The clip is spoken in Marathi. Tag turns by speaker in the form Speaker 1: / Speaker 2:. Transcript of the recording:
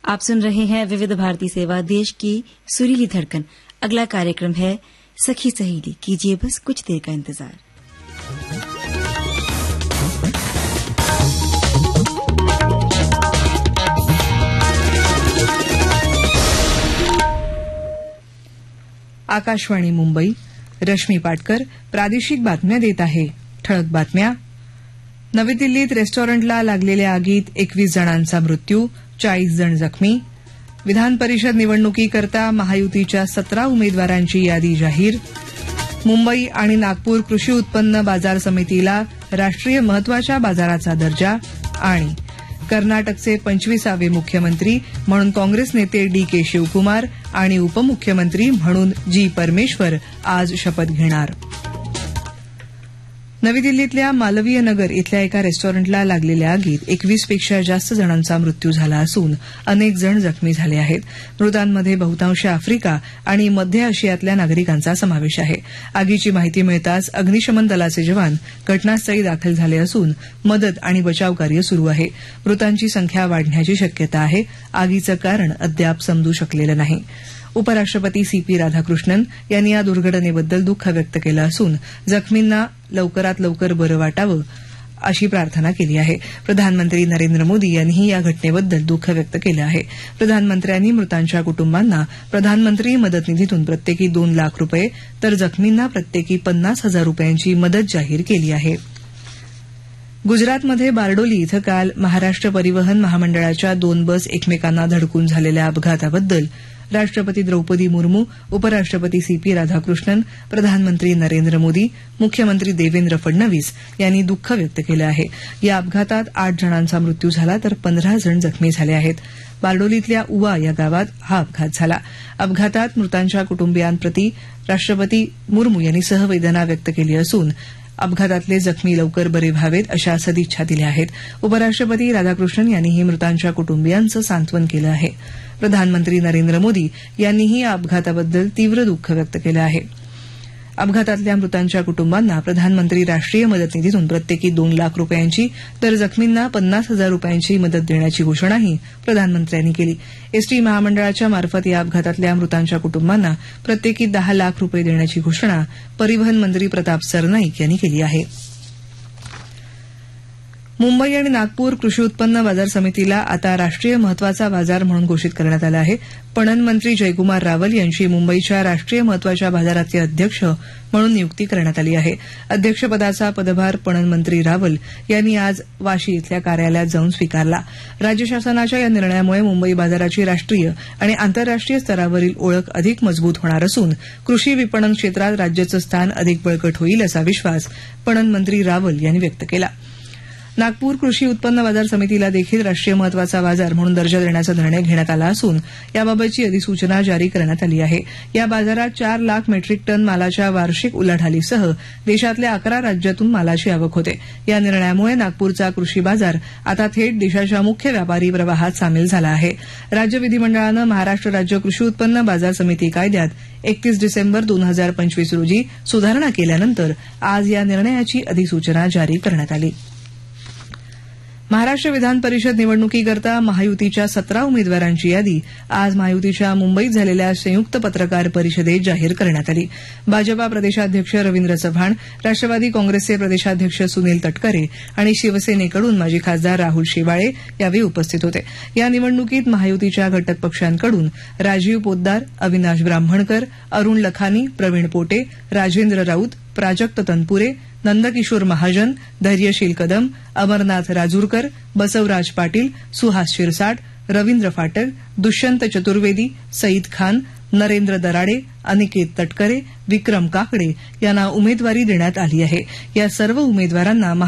Speaker 1: आप सुन रहे हैं विविध भारती सेवा, देश की सुरीली धड़कन। अगला कार्यक्रम है सखी सहेली। कीजिए बस कुछ देर का इंतजार।
Speaker 2: आकाशवाणी मुंबई, रश्मी पाटकर प्रादेशिक बातम्या देत आहे। ठळक बातम्या. नवी दिल्लीत रेस्टॉरंटला लागलेल्या आगीत 21 जणांचा मृत्यू, 40 जण जखमी. विधान परिषद निवडणुकीकरता महायुतीच्या 17 उमेदवारांची यादी जाहीर. मुंबई आणि नागपूर कृषी उत्पन्न बाजार समितीला राष्ट्रीय महत्वाच्या बाजाराचा दर्जा. आणि कर्नाटकचे 25वे मुख्यमंत्री म्हणून काँग्रेस नेते डी.के. शिवकुमार आणि उपमुख्यमंत्री म्हणून जी. परमेश्वर आज शपथ घेणार. नवी दिल्लीतल्या मालवीय नगर इथल्या एका रेस्टॉरंटला लागलेल्या आगीत 21 पेक्षा जास्त जणांचा मृत्यू झाला असून अनेक जण जखमी झाले आहेत. मृतांमध्ये बहुतांश आफ्रिका आणि मध्य आशियातल्या नागरिकांचा समावेश आहे. आगीची माहिती मिळताच अग्निशमन दलाचे जवान घटनास्थळी दाखल झाले असून मदत आणि बचाव कार्य सुरू आहे. मृतांची संख्या वाढण्याची शक्यता आहे. आगीचं कारण अद्याप समजू शकलेलं नाही. उपराष्ट्रपती सी.पी. राधाकृष्णन यांनी या दुर्घटनेबद्दल दुःख व्यक्त केलं असून जखमींना लवकरात लवकर बरं वाटावं अशी प्रार्थना केली आहे. प्रधानमंत्री नरेंद्र मोदी यांनीही या घटनेबद्दल दुःख व्यक्त केलं आहे. प्रधानमंत्र्यांनी मृतांच्या कुटुंबांना प्रधानमंत्री मदत निधीतून प्रत्येकी 2 लाख रुपये तर जखमींना प्रत्येकी 50,000 रुपयांची मदत जाहीर केली आहे. गुजरातमध्ये बारडोली इथं काल महाराष्ट्र परिवहन महामंडळाच्या 2 बस एकमेकांना धडकून झालेल्या अपघाताबद्दल राष्ट्रपती द्रौपदी मुर्मू, उपराष्ट्रपती सी.पी. राधाकृष्णन, प्रधानमंत्री नरेंद्र मोदी, मुख्यमंत्री देवेंद्र फडणवीस यांनी दुःख व्यक्त केलं आहे. या अपघातात 8 जणांचा मृत्यू झाला तर 15 जण जखमी झाले आहेत. बारडोलीतल्या उवा या गावात हा अपघात झाला. अपघातात मृतांच्या कुटुंबियांप्रती राष्ट्रपती मुर्मू यांनी सहवेदना व्यक्त केली असून अपघातातले जखमी लवकर बरे व्हावेत अशा सदिच्छा दिल्या आहेत. उपराष्ट्रपती राधाकृष्णन यांनीही मृतांच्या कुटुंबियांचं सांत्वन केलं आहे. प्रधानमंत्री नरेंद्र मोदी यांनीही या अपघाताबद्दल तीव्र दुःख व्यक्त केलं आहे. अपघातातल्या मृतांच्या कुटुंबांना प्रधानमंत्री राष्ट्रीय मदत निधीतून प्रत्येकी 2 लाख रुपयांची तर जखमींना 50,000 रुपयांची मदत देण्याची घोषणाही प्रधानमंत्र्यांनी केली. एसटी महामंडळाच्या मार्फत या अपघातातल्या मृतांच्या कुटुंबांना प्रत्येकी 10 लाख रुपये देण्याची घोषणा परिवहन मंत्री प्रताप सरनाईक यांनी केली आहे. मुंबई आणि नागपूर कृषी उत्पन्न बाजार समितीला आता राष्ट्रीय महत्वाचा बाजार म्हणून घोषित करण्यात आलं आहे. पणन मंत्री जयकुमार रावल यांची मुंबईच्या राष्ट्रीय महत्वाच्या बाजाराचे अध्यक्ष म्हणून नियुक्ती करण्यात आली आहे. अध्यक्षपदाचा पदभार पणन मंत्री रावल यांनी आज वाशी इथल्या कार्यालयात जाऊन स्वीकारला. राज्य शासनाच्या या निर्णयामुळे मुंबई बाजाराची राष्ट्रीय आणि आंतरराष्ट्रीय स्तरावरील ओळख अधिक मजबूत होणार असून कृषी विपणन क्षेत्रात राज्याचं स्थान अधिक बळकट होईल असा विश्वास पणन मंत्री रावल यांनी व्यक्त केला. नागपूर कृषी उत्पन्न बाजार समितीला देखील राष्ट्रीय महत्वाचा बाजार म्हणून दर्जा देण्याचा निर्णय घेण्यात आला असून याबाबतची अधिसूचना जारी करण्यात आली आहे. या बाजारात 4 लाख मेट्रिक टन मालाच्या वार्षिक उलाढालीसह देशातल्या 11 राज्यातून मालाची आवक होते. या निर्णयामुळे नागपूरचा कृषी बाजार आता थेट देशाच्या मुख्य व्यापारी प्रवाहात सामील झाला आहे. राज्य विधिमंडळानं महाराष्ट्र राज्य कृषी उत्पन्न बाजार समिती कायद्यात 31 डिसेंबर 2025 रोजी सुधारणा केल्यानंतर आज या निर्णयाची अधिसूचना जारी करण्यात आली. महाराष्ट्र विधान परिषद निवडणुकीकरता महायुतीच्या 17 उमेदवारांची यादी आज महायुतीच्या मुंबईत झालेल्या संयुक्त पत्रकार परिषदेत जाहीर करण्यात आली. भाजपा प्रदेशाध्यक्ष रवींद्र चव्हाण, राष्ट्रवादी काँग्रेसचे प्रदेशाध्यक्ष सुनील तटकरे आणि शिवसेनेकडून माजी खासदार राहुल शेवाळे यावेळी उपस्थित होते. या निवडणुकीत महायुतीच्या घटक पक्षांकडून राजीव पोद्दार, अविनाश ब्राह्मणकर, अरुण लखानी, प्रवीण पोटे, राजेंद्र राऊत, प्राजक्त तनपुरे, नंदकिशोर महाजन, धैर्यशील कदम, अमरनाथ राजूरकर, बसवराज पाटील, सुहास शिरसाट, रवींद्र फाटक, दुष्यंत चतुर्वेदी, सईद खान, नरेंद्र दराडे, अनिकेत तटकरे, विक्रम काकडे यांना उमेदवारी देण्यात आली आहे. या सर्व उमेदवारांना